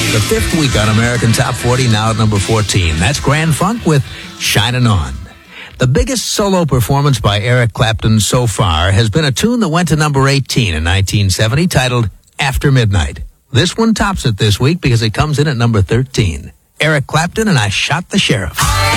The fifth week on American Top 40, now at number 14. That's Grand Funk with Shining On. The biggest solo performance by Eric Clapton so far has been a tune that went to number 18 in 1970 titled After Midnight. This one tops it this week because it comes in at number 13. Eric Clapton and I Shot the Sheriff.